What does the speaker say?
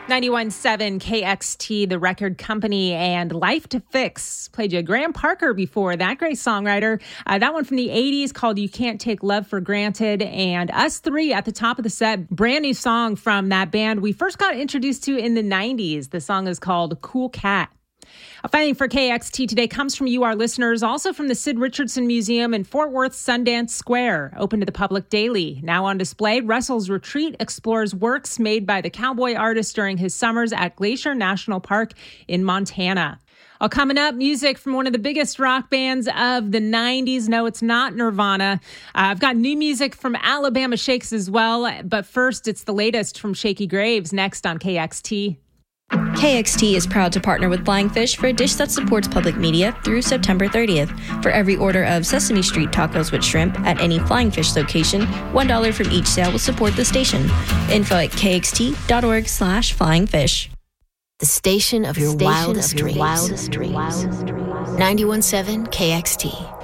91.7 KXT, the record company, and Life to Fix. Played you Graham Parker before, that great songwriter. That one from the 80s called You Can't Take Love for Granted. And Us Three at the top of the set, brand new song from that band we first got introduced to in the 90s. The song is called Cool Cat. A finding for KXT today comes from you, our listeners, also from the Sid Richardson Museum in Fort Worth Sundance Square, open to the public daily. Now on display, Russell's Retreat explores works made by the cowboy artist during his summers at Glacier National Park in Montana. Coming up, music from one of the biggest rock bands of the 90s. No, it's not Nirvana. I've got new music from Alabama Shakes as well. But first, it's the latest from Shaky Graves next on KXT. KXT is proud to partner with Flying Fish for a dish that supports public media through September 30th. For every order of Sesame Street tacos with shrimp at any Flying Fish location, $1 from each sale will support the station. Info at kxt.org/flyingfish. The station of your wildest dreams. 91.7 KXT.